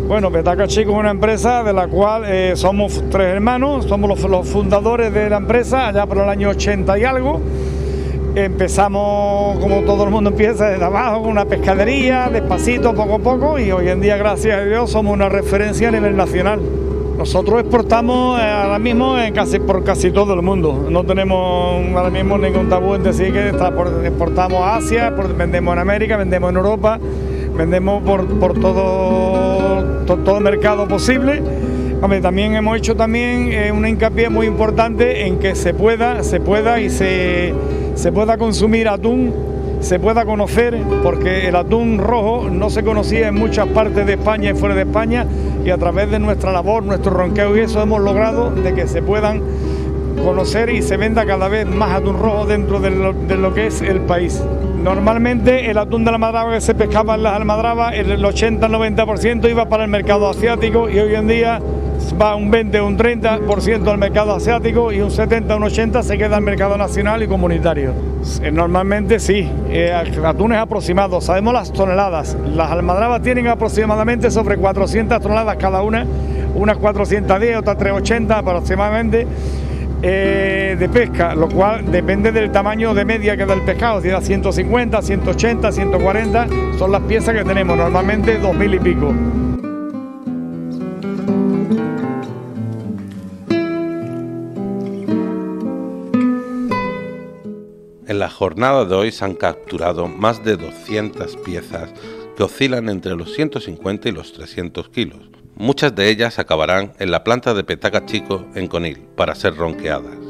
Bueno, Petaca Chico es una empresa de la cual somos 3 hermanos, somos los fundadores de la empresa allá por el año 80 y algo. Empezamos, como todo el mundo empieza, desde abajo, con una pescadería, despacito, poco a poco, y hoy en día, gracias a Dios, somos una referencia a nivel nacional. Nosotros exportamos ahora mismo por casi todo el mundo. No tenemos ahora mismo ningún tabú en decir que exportamos a Asia, vendemos en América, vendemos en Europa, vendemos por todo el mercado posible. Hombre, también hemos hecho una hincapié muy importante en que se pueda consumir atún, se pueda conocer, porque el atún rojo no se conocía en muchas partes de España y fuera de España, y a través de nuestra labor, nuestro ronqueo y eso, hemos logrado de que se puedan conocer y se venda cada vez más atún rojo dentro de lo que es el país. Normalmente el atún de la almadraba que se pescaba en las almadrabas, el 80-90% iba para el mercado asiático, y hoy en día va un 20 o un 30% al mercado asiático y un 70 o un 80 se queda al mercado nacional y comunitario. Normalmente sí, atunes aproximados, sabemos las toneladas. Las almadrabas tienen aproximadamente sobre 400 toneladas cada una, unas 410, otras 380 aproximadamente de pesca, lo cual depende del tamaño de media que da el pescado, si da 150, 180, 140, son las piezas que tenemos, normalmente 2000 y pico. En la jornada de hoy se han capturado más de 200 piezas que oscilan entre los 150 y los 300 kilos. Muchas de ellas acabarán en la planta de Petaca Chico en Conil para ser ronqueadas.